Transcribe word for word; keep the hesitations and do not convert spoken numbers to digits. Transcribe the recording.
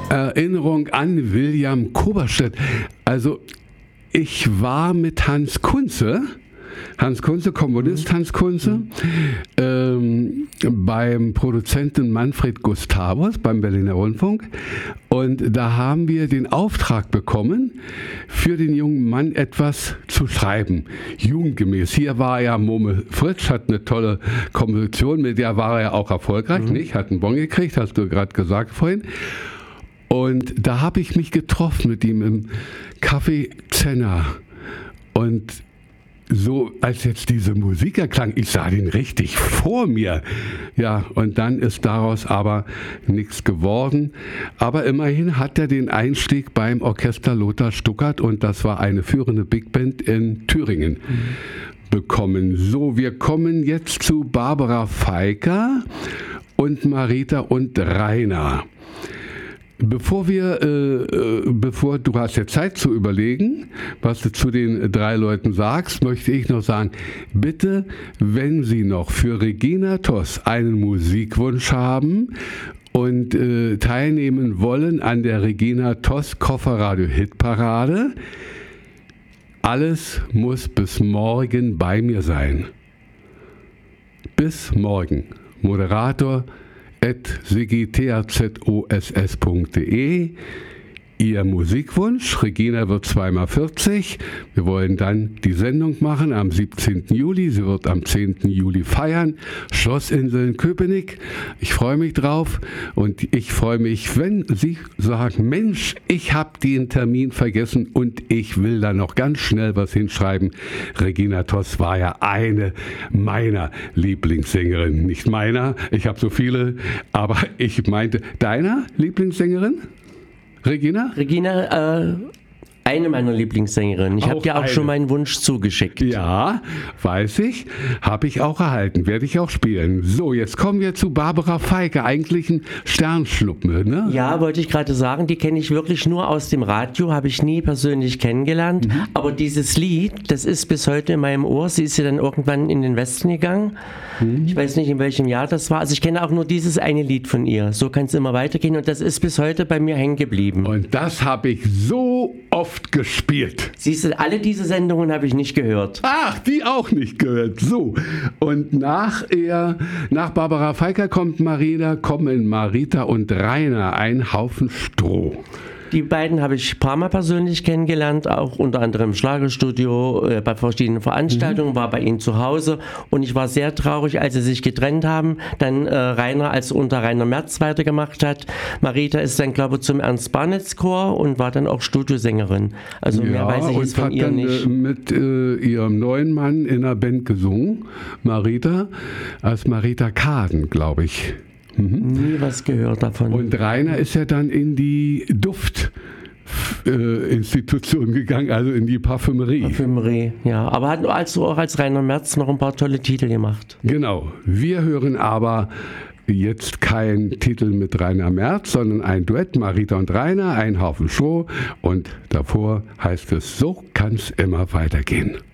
Erinnerung an William Koberstedt. Also ich war mit Hans Kunze, Hans Kunze, Komponist Hans Kunze, ähm, beim Produzenten Manfred Gustavus beim Berliner Rundfunk. Und da haben wir den Auftrag bekommen, für den jungen Mann etwas zu schreiben, jugendgemäß. Hier war ja Murmel Fritsch, hat eine tolle Komposition, mit der war er auch erfolgreich, mhm. nicht? Hat einen Bon gekriegt, hast du gerade gesagt vorhin. Und da habe ich mich getroffen mit ihm im Café Zenner. Und so, als jetzt diese Musik erklang, ich sah den richtig vor mir. Ja, und dann ist daraus aber nichts geworden. Aber immerhin hat er den Einstieg beim Orchester Lothar Stuckert, und das war eine führende Big Band in Thüringen, mhm. bekommen. So, wir kommen jetzt zu Barbara Feiker und Marita und Rainer. Bevor wir, äh, bevor du hast ja Zeit zu überlegen, was du zu den drei Leuten sagst, möchte ich noch sagen, bitte, wenn Sie noch für Regina Toss einen Musikwunsch haben und äh, teilnehmen wollen an der Regina Toss Kofferradio Hitparade, alles muss bis morgen bei mir sein. Bis morgen. Moderator at siggi-toss punkt de. Ihr Musikwunsch, Regina wird zweimal vierzig. Wir wollen dann die Sendung machen am siebzehnten Juli. Sie wird am zehnten Juli feiern. Schlossinsel in Köpenick. Ich freue mich drauf. Und ich freue mich, wenn Sie sagen, Mensch, ich habe den Termin vergessen und ich will da noch ganz schnell was hinschreiben. Regina Toss war ja eine meiner Lieblingssängerinnen. Nicht meiner, ich habe so viele, aber ich meinte, deiner Lieblingssängerin? Regina? Regina, äh, eine meiner Lieblingssängerinnen. Ich habe dir auch eine. schon meinen Wunsch zugeschickt. Ja, weiß ich. Habe ich auch erhalten. Werde ich auch spielen. So, jetzt kommen wir zu Barbara Feiker. Eigentlich ein Sternschnuppe, ne? Ja, wollte ich gerade sagen. Die kenne ich wirklich nur aus dem Radio. Habe ich nie persönlich kennengelernt. Mhm. Aber dieses Lied, das ist bis heute in meinem Ohr. Sie ist ja dann irgendwann in den Westen gegangen. Mhm. Ich weiß nicht, in welchem Jahr das war. Also ich kenne auch nur dieses eine Lied von ihr. So kann es immer weitergehen. Und das ist bis heute bei mir hängen geblieben. Und das habe ich so oft gespielt. Siehst du, alle diese Sendungen habe ich nicht gehört. Ach, die auch nicht gehört. So. Und nach ihr, nach Barbara Feiker kommt Marina, kommen Marita und Rainer, ein Haufen Stroh. Die beiden habe ich ein paar Mal persönlich kennengelernt, auch unter anderem im Schlagerstudio, äh, bei verschiedenen Veranstaltungen, mhm. war bei ihnen zu Hause, und ich war sehr traurig, als sie sich getrennt haben. Dann äh, Rainer, als er unter Rainer Merz weitergemacht hat. Marita ist dann, glaube ich, zum Ernst Barnitz Chor und war dann auch Studiosängerin. Also ja, mehr weiß ich jetzt von ihr nicht. Und hat dann mit äh, ihrem neuen Mann in einer Band gesungen, Marita, als Marita Kaden, glaube ich. Mhm. Nie was gehört davon. Und Rainer ist ja dann in die Duftinstitution äh, gegangen, also in die Parfümerie. Parfümerie, ja. Aber hat also auch als Rainer Merz noch ein paar tolle Titel gemacht. Genau. Wir hören aber jetzt keinen Titel mit Rainer Merz, sondern ein Duett, Marita und Rainer, ein Haufen Show. Und davor heißt es, so kann's immer weitergehen.